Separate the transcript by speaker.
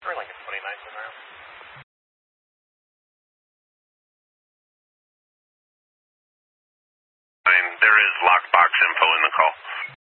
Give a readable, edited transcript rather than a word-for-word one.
Speaker 1: Or Lincoln 29 around.
Speaker 2: I mean, there is lockbox info in the call.